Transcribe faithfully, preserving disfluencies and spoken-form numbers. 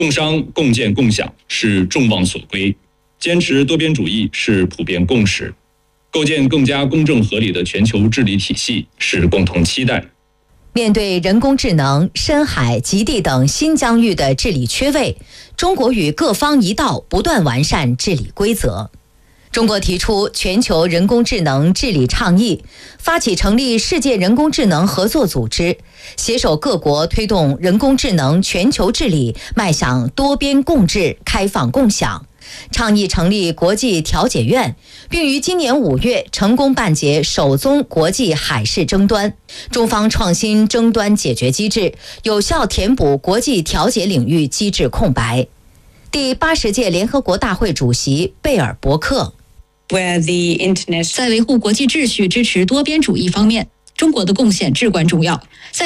共商、共建、共享是众望所归，坚持多边主义是普遍共识，构建更加公正合理的全球治理体系是共同期待。 面对人工智能、深海、极地等新疆域的治理缺位，中国与各方一道不断完善治理规则。中国提出全球人工智能治理倡议，发起成立世界人工智能合作组织，携手各国推动人工智能全球治理迈向多边共治、开放共享。倡议成立国际调解院，并于今年五月成功办结首宗国际海事争端。中方创新争端解决机制，有效填补国际调解领域机制空白。第八十届联合国大会主席贝尔伯克。 在维护国际秩序、支持多边主义方面，中国的贡献至关重要。在